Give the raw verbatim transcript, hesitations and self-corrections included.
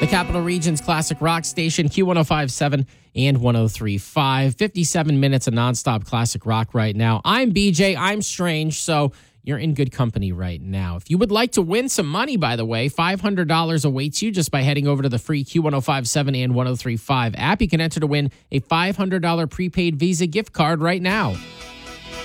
The Capital Region's classic rock station, Q one oh five point seven and one oh three point five. fifty-seven minutes of nonstop classic rock right now. I'm B J. I'm Strange, so you're in good company right now. If you would like to win some money, by the way, five hundred dollars awaits you just by heading over to the free Q one oh five point seven and one oh three point five app. You can enter to win a five hundred dollars prepaid Visa gift card right now.